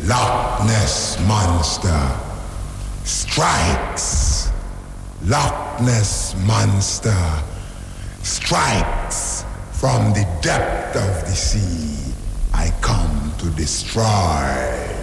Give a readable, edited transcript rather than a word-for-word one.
Loch Ness Monster strikes. Loch Ness Monster strikes from the depth of the sea. I come to destroy.